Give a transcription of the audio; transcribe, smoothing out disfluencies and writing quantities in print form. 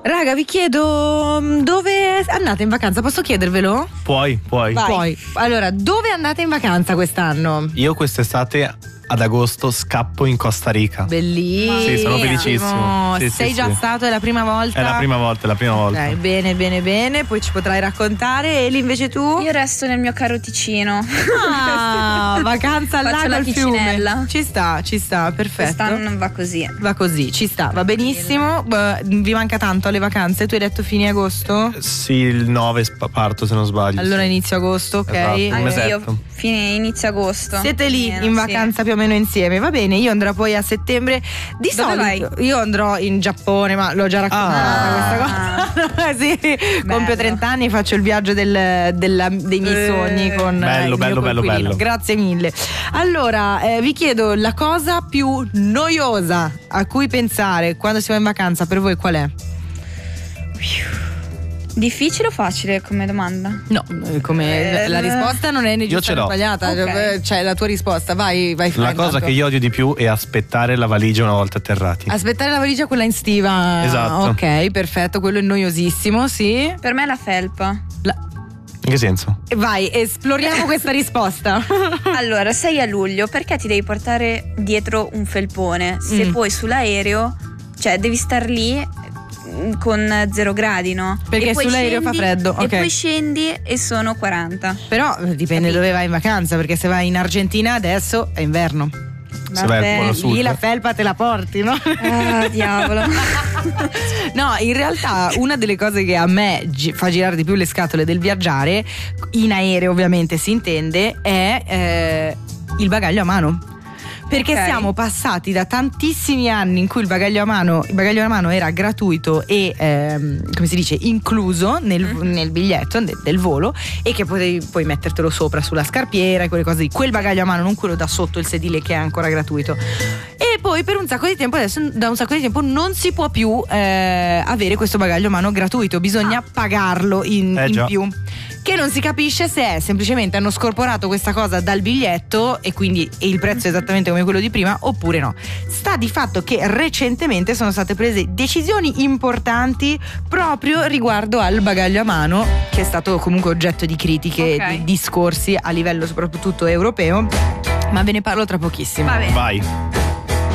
Raga, vi chiedo dove andate in vacanza, posso chiedervelo? Puoi. Puoi. Allora, dove andate in vacanza quest'anno? Io quest'estate ad agosto scappo in Costa Rica. Bellissimo. Sì, sono felicissimo. Sì, Sei sì, già sì. stato? È la prima volta? È la prima volta. Ok, bene, poi ci potrai raccontare. Eli, invece tu? Io resto nel mio caro Ticino. Ah, vacanza al Faccio lago, la al ticinella. fiume. Ci sta, perfetto. Quest'anno va così. Va così, ci sta, va benissimo. Vi manca tanto alle vacanze? Tu hai detto fine agosto? Sì, il 9 parto se non sbaglio. Allora inizio agosto, ok? Esatto, un Anche mesetto. io inizio agosto. Siete lì Almeno, in sì. vacanza più o meno insieme, va bene? Io andrò poi a settembre. Di Dove solito io andrò in Giappone, ma l'ho già raccontata questa cosa. Sì, compio 30 anni e faccio il viaggio dei miei sogni con Bello, il mio coinquilino. bello. Grazie mille. Allora, vi chiedo la cosa più noiosa a cui pensare quando si va in vacanza per voi qual è? Difficile o facile come domanda? No, come la risposta non è né Io giusta ce né l'ho. sbagliata, Ok. cioè la tua risposta, vai La Fra, cosa intanto. che io odio di più è aspettare la valigia una volta atterrati. Aspettare la valigia quella in stiva. Esatto. Ok, perfetto, quello è noiosissimo, sì. Per me è la felpa. In che senso? Vai, esploriamo questa risposta. Allora, sei a luglio, perché ti devi portare dietro un felpone? Se poi sull'aereo, cioè devi star lì con 0 gradi, no? Perché E poi sull'aereo fa freddo, E ok. poi scendi e sono 40. Però dipende dove vai in vacanza, perché se vai in Argentina adesso è inverno. Se vai al Polo Sud. Lì la felpa te la porti, no? Ah, diavolo. No, in realtà una delle cose che a me fa girare di più le scatole del viaggiare, in aereo ovviamente si intende, è il bagaglio a mano. Perché Ok. siamo passati da tantissimi anni in cui il bagaglio a mano era gratuito e come si dice incluso nel biglietto del volo, e che potevi poi mettertelo sopra sulla scarpiera e quelle cose di quel bagaglio a mano, non quello da sotto il sedile che è ancora gratuito. E poi per un sacco di tempo adesso, da un sacco di tempo, non si può più avere questo bagaglio a mano gratuito, bisogna pagarlo in già. più. Che non si capisce se è semplicemente hanno scorporato questa cosa dal biglietto e quindi il prezzo è esattamente come quello di prima, oppure no. Sta di fatto che recentemente sono state prese decisioni importanti proprio riguardo al bagaglio a mano, che è stato comunque oggetto di critiche, Ok. di discorsi a livello soprattutto europeo, ma ve ne parlo tra pochissimo. Vabbè. Vai.